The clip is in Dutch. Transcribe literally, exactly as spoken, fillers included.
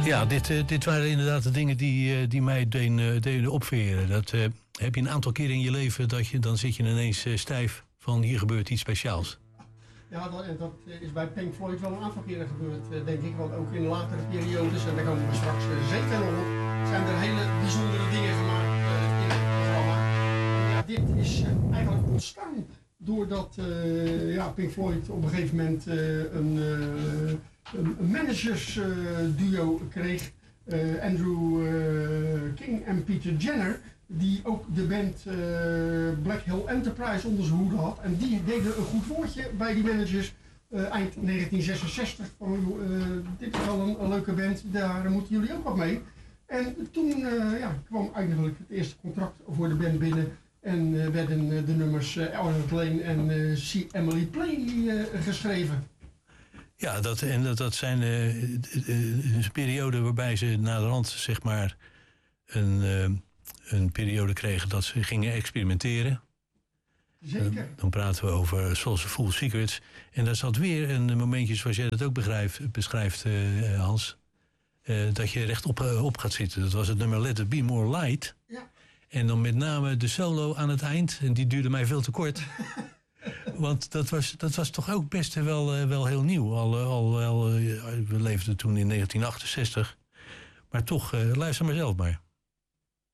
Ja, dit, uh, dit waren inderdaad de dingen die, uh, die mij deden, deden opveren. Dat uh, heb je een aantal keer in je leven, dat je, dan zit je ineens uh, stijf van hier gebeurt iets speciaals. Ja, dat, dat is bij Pink Floyd wel een aantal keren gebeurd, denk ik. Want ook in latere periodes, en daar komen we straks zeker nog op, zijn er hele bijzondere dingen gemaakt uh, in het programma. Ja, dit is uh, eigenlijk ontstaan doordat uh, ja, Pink Floyd op een gegeven moment uh, een, uh, een managersduo uh, kreeg. Uh, Andrew uh, King en Peter Jenner, die ook de band uh, Black Hill Enterprise onder zijn hoede had. En die deden een goed woordje bij die managers uh, eind negentien zesenzestig. Van, uh, dit is wel een, een leuke band, daar moeten jullie ook wat mee. En toen uh, ja, kwam eigenlijk het eerste contract voor de band binnen. En uh, werden uh, de nummers uh, Elliot Lane en uh, See Emily Play uh, geschreven. Ja, dat, en dat, dat zijn uh, een periode waarbij ze naderhand zeg maar een, uh, een periode kregen dat ze gingen experimenteren. Zeker. Uh, dan praten we over Soulful Secrets. En daar zat weer een momentje zoals jij dat ook begrijpt, beschrijft, uh, Hans. Uh, dat je rechtop uh, op gaat zitten. Dat was het nummer Let It Be More Light. Ja. En dan met name de solo aan het eind. En die duurde mij veel te kort. Want dat was, dat was toch ook best wel, uh, wel heel nieuw. Al, al, al, uh, we leefden toen in negentien achtenzestig. Maar toch, uh, luister maar zelf maar.